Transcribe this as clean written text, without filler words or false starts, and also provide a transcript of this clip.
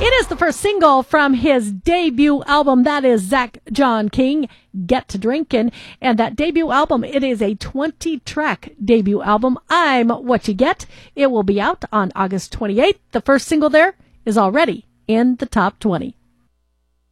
It is the first single from his debut album. That is Zach John King, Get to Drinkin'. And that debut album, it is a 20-track debut album. I'm What You Get. It will be out on August 28th. The first single there is already in the top 20.